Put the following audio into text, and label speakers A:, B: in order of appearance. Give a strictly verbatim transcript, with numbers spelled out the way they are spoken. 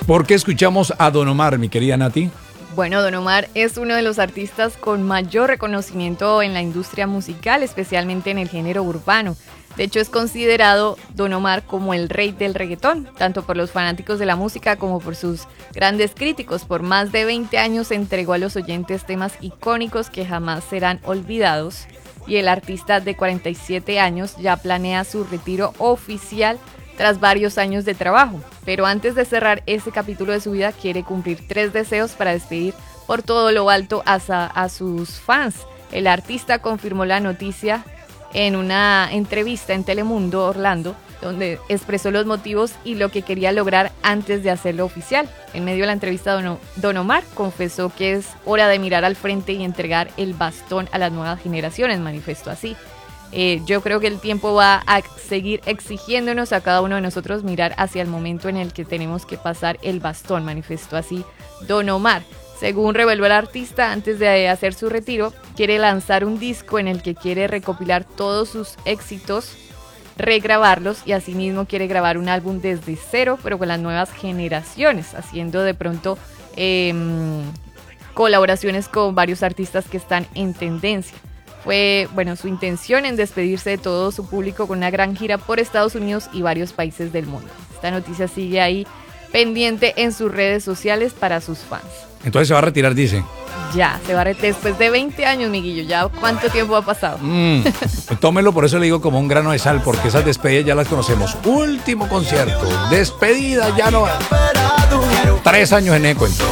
A: ¿Por qué escuchamos a Don Omar, mi querida Nati?
B: Bueno, Don Omar es uno de los artistas con mayor reconocimiento en la industria musical, especialmente en el género urbano. De hecho, es considerado Don Omar como el rey del reggaetón, tanto por los fanáticos de la música como por sus grandes críticos. Por más de veinte años entregó a los oyentes temas icónicos que jamás serán olvidados, y el artista de cuarenta y siete años ya planea su retiro oficial tras varios años de trabajo. Pero antes de cerrar ese capítulo de su vida, quiere cumplir tres deseos para despedir por todo lo alto a, a sus fans. El artista confirmó la noticia en una entrevista en Telemundo Orlando, donde expresó los motivos y lo que quería lograr antes de hacerlo oficial. En medio de la entrevista, Don, Don Omar confesó que es hora de mirar al frente y entregar el bastón a las nuevas generaciones, manifestó así. Eh, yo creo que el tiempo va a seguir exigiéndonos a cada uno de nosotros mirar hacia el momento en el que tenemos que pasar el bastón, manifestó así Don Omar. Según reveló el artista, antes de hacer su retiro, quiere lanzar un disco en el que quiere recopilar todos sus éxitos, regrabarlos, y asimismo quiere grabar un álbum desde cero, pero con las nuevas generaciones, haciendo de pronto eh, colaboraciones con varios artistas que están en tendencia. Fue, bueno, su intención en despedirse de todo su público con una gran gira por Estados Unidos y varios países del mundo. Esta noticia sigue ahí pendiente en sus redes sociales para sus fans.
A: Entonces se va a retirar, dice.
B: Ya, se va a retirar después de veinte años, Miguillo. ¿Ya cuánto tiempo ha pasado?
A: Mm, pues tómelo, por eso le digo como un grano de sal, porque esas despedidas ya las conocemos. Último concierto, despedida, ya no. Tres años en eco.